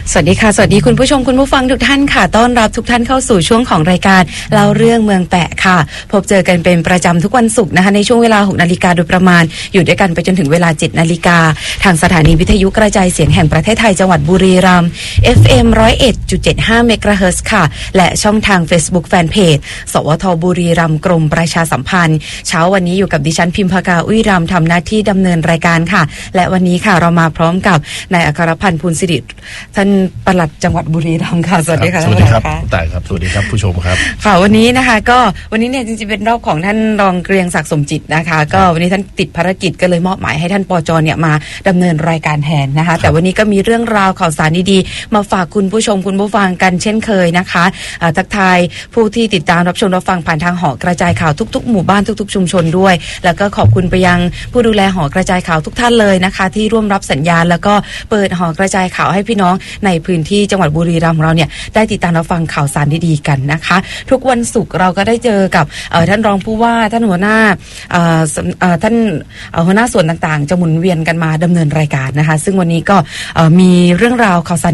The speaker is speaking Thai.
สวัสดีค่ะสวัสดีคุณผู้ชมคุณผู้ฟังทุกท่านค่ะต้อนรับทุกท่านเข้าสู่ช่วงของรายการเล่าเรื่องเมืองแปะค่ะพบเจอกันเป็นประจำทุกวันศุกร์นะคะในช่วงเวลา 6 นาฬิกาโดยประมาณอยู่ด้วยกันไปจนถึงเวลา 7 นาฬิกาทางสถานีวิทยุกระจายเสียงแห่งประเทศไทยจังหวัดบุรีรัมย์ FM 101.75 เมกะเฮิรตซ์ค่ะและช่องทาง Facebook Fanpage สวทบุรีรัมย์กรมประชาสัมพันธ์เช้าวันนี้อยู่กับดิฉันพิมพากาอุ้ยรำทำหน้าที่ดำเนินรายการค่ะและวันนี้ค่ะเรามาพร้อมกับนายอัครพันธ์ภูลสิริท่านปลัดจังหวัดบุรีรัมย์ค่ะสวัสดีค่ะสวัสดีครับต่ายครับสวัสดีครับผู้ชมครับค่ะวันนี้นะคะก็วันนี้เนี่ยจริงๆเป็นรอบของท่านรองเกรียงศักดิ์สมจิตนะคะก็วันนี้ท่านติดภารกิจก็เลยมอบหมายให้ท่านปจเนี่ยมาดำเนินรายการแทนนะคะแต่วันนี้ก็มีเรื่องราวข่าวสารดีๆมาฝากคุณผู้ชมคุณผู้ฟังกันเช่นเคยนะคะทักทายผู้ที่ติดตามรับชมรับฟังผ่านทางหอกระจายข่าวทุกๆหมู่บ้านทุกๆชุมชนด้วยแล้วก็ขอบคุณไปยังผู้ดูแลหอกระจายข่าวทุกท่านเลยนะคะที่ร่วมรับสัญญาณแล้วก็เปิดหอกระจายข่าวให้พี่น้องในพื้นที่จังหวัดบุรีรัมย์ของเราเนี่ยได้ติดตามรับฟังข่าวสารดีๆกันนะคะทุกวันศุกร์เราก็ได้เจอกับท่านรองผู้ว่าท่านหัวหน้าท่านหัวหน้าส่วนต่างๆจะหมุนเวียนกันมาดำเนินรายการนะคะซึ่งวันนี้ก็มีเรื่องราวข่าวสาร